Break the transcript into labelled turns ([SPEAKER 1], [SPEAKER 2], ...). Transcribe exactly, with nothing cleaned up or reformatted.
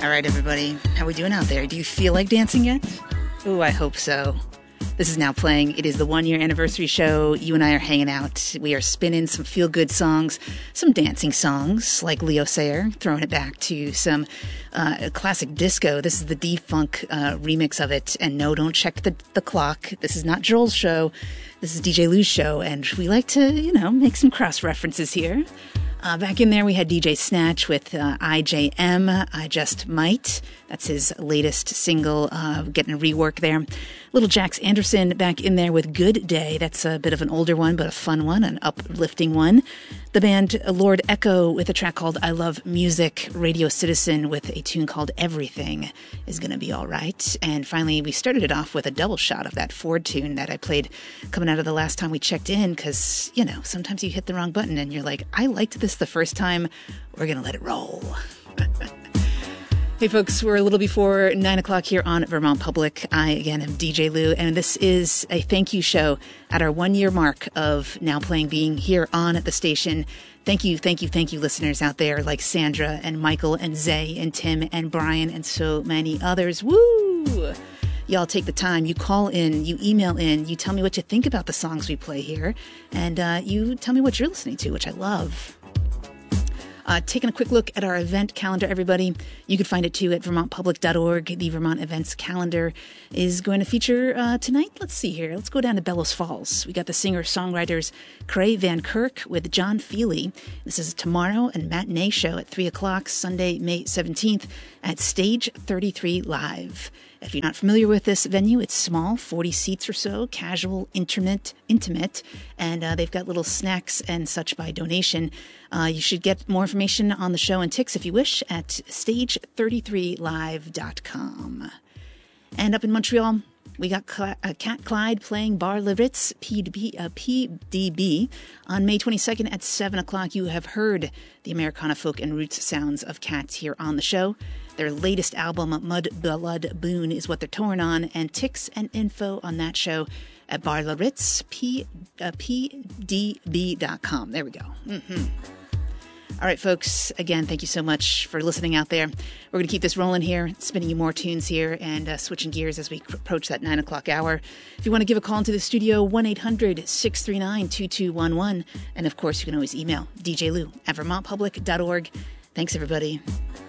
[SPEAKER 1] All right, everybody. How we doing out there? Do you feel like dancing yet? Oh, I hope so. This is Now Playing. It is the one-year anniversary show. You and I are hanging out. We are spinning some feel-good songs, some dancing songs, like Leo Sayer, throwing it back to some uh, classic disco. This is the D-Funk uh, remix of it. And no, don't check the, the clock. This is not Joel's show. This is D J Lou's show. And we like to, you know, make some cross-references here. Uh, back in there, we had D J Snatch with uh, I J M, I Just Might. That's his latest single, uh, getting a rework there. Little Jax Anderson back in there with Good Day. That's a bit of an older one, but a fun one, an uplifting one. The band Lord Echo with a track called I Love Music. Radio Citizen with a tune called Everything is going to be all right. And finally, we started it off with a double shot of that Ford tune that I played coming out of the last time we checked in, because, you know, sometimes you hit the wrong button and you're like, I liked this the first time. We're going to let it roll. Hey folks, we're a little before nine o'clock here on Vermont Public. I, again, am D J Lou, and this is a thank you show at our one-year mark of Now Playing being here on the station. Thank you, thank you, thank you, listeners out there like Sandra and Michael and Zay and Tim and Brian and so many others. Woo! Y'all take the time, you call in, you email in, you tell me what you think about the songs we play here, and uh, you tell me what you're listening to, which I love. Uh, taking a quick look at our event calendar, everybody. You can find it, too, at vermont public dot org. The Vermont Events Calendar is going to feature uh, tonight. Let's see here. Let's go down to Bellows Falls. We got the singer-songwriters Cray Van Kirk with John Feely. This is tomorrow, a matinee show at three o'clock, Sunday, May seventeenth, at Stage thirty-three Live. If you're not familiar with this venue, it's small, forty seats or so, casual, intimate, intimate, and uh, they've got little snacks and such by donation. Uh, you should get more information on the show and tics if you wish at stage thirty-three live dot com. And up in Montreal, we got Cl- uh, Cat Clyde playing Bar Le Ritz P D B, uh, P D B on May twenty-second at seven o'clock. You have heard the Americana folk and roots sounds of Cats here on the show. Their latest album, Mud Blood Boon, is what they're touring on, and tics and info on that show at Bar Le Ritz, P, uh, P D B dot com. There we go. Mm-hmm. All right, folks, again, thank you so much for listening out there. We're going to keep this rolling here, spinning you more tunes here, and uh, switching gears as we approach that nine o'clock hour. If you want to give a call into the studio, one eight hundred six three nine two two one one. And, of course, you can always email d j lou at vermont public dot org. Thanks, everybody.